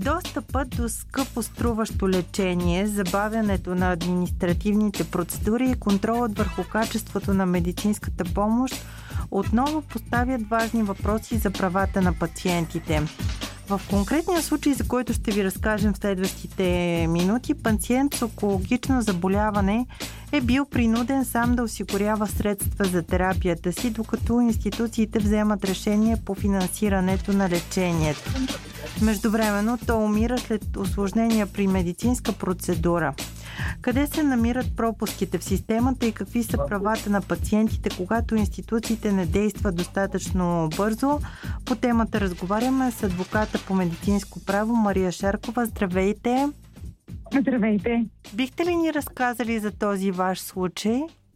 Достъпът до скъпо струващо лечение, забавянето на административните процедури и контролът върху качеството на медицинската помощ отново поставят важни въпроси за правата на пациентите. В конкретния случай, за който ще ви разкажем в следващите минути, пациент с онкологично заболяване е бил принуден сам да осигурява средства за терапията си, докато институциите вземат решение по финансирането на лечението. Междувременно той умира след усложнения при медицинска процедура. Къде се намират пропуските в системата и какви са правата на пациентите, когато институциите не действат достатъчно бързо? По темата разговаряме с адвоката по медицинско право Мария Шаркова. Здравейте! Здравейте! Бихте ли ни разказали за този ваш случай?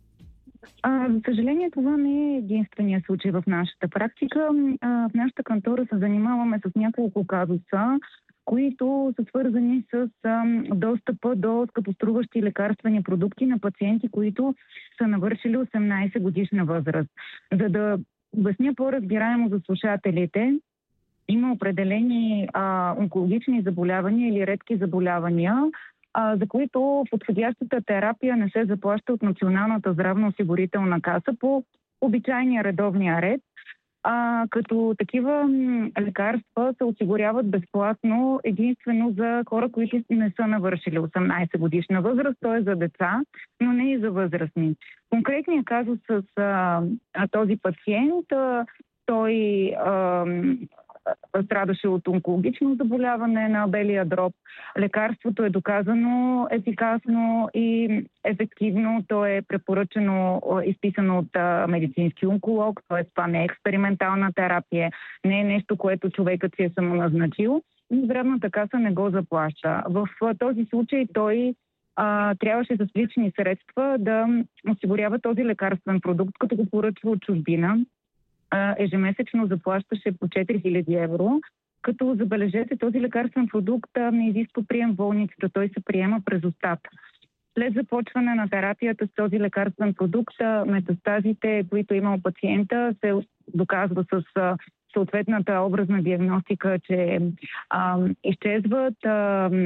За съжаление, това не е единствения случай в нашата практика. В нашата кантора се занимаваме с няколко казуса, които са свързани с достъпа до скъпоструващи лекарствени продукти на пациенти, които са навършили 18 годишна възраст. За да обясня по-разбираемо за слушателите, има определени онкологични заболявания или редки заболявания, за които подходящата терапия не се заплаща от Националната здравноосигурителна каса по обичайния редовния ред, като такива лекарства се осигуряват безплатно единствено за хора, които не са навършили 18 годишна възраст, т.е. за деца, но не и за възрастни. Конкретният казус с този пациент, той страдаше от онкологично заболяване на белия дроб. Лекарството е доказано ефикасно и ефективно. То е препоръчено, изписано от медицински онколог, т.е. това не е експериментална терапия, не е нещо, което човекът си е самоназначил, но здравната каса не го заплаща. В този случай той трябваше с лични средства да осигурява този лекарствен продукт, като го поръчва от чужбина. Ежемесечно заплащаше по 4000 евро, като забележете, този лекарствен продукт не изисква прием в болницата, той се приема през устата. След започване на терапията с този лекарствен продукт, метастазите, които е имал пациента, се доказва с съответната образна диагностика, че изчезват.